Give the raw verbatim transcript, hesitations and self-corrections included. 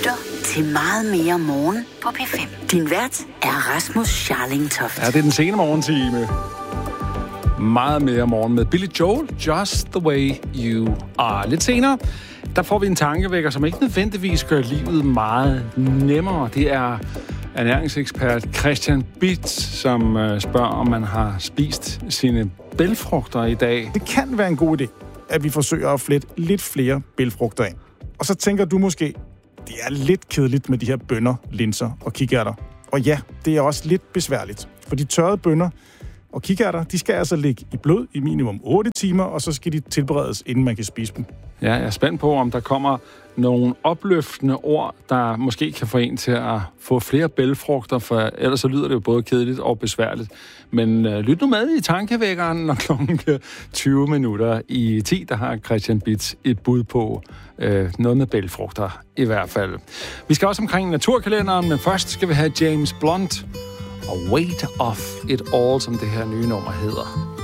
lytter til Meget mere morgen på P fem. Din vært er Rasmus Scharling-Toft. Ja, det er den sene morgentime. Meget mere morgen med Billy Joel, Just the Way You Are. Lidt senere, der får vi en tankevækker, som ikke nødvendigvis gør livet meget nemmere. Det er ernæringsekspert Christian Bitz, som spørger, om man har spist sine bælgfrugter i dag. Det kan være en god idé, at vi forsøger at flette lidt flere bælgfrugter ind. Og så tænker du måske, det er lidt kedeligt med de her bønner, linser og kikærter. Og ja, det er også lidt besværligt, for de tørrede bønner og kikærter, de skal altså ligge i blød i minimum otte timer, og så skal de tilberedes, inden man kan spise dem. Ja, jeg er spændt på, om der kommer nogle opløftende ord, der måske kan få en til at få flere bælgfrugter, for ellers så lyder det jo både kedeligt og besværligt. Men øh, lyt nu med i tankevækkeren, når klokken bliver tyve minutter i ti, der har Christian Bitz et bud på øh, noget med bælgfrugter i hvert fald. Vi skal også omkring naturkalenderen, men først skal vi have James Blunt og Weight of It All, som det her nye nummer hedder.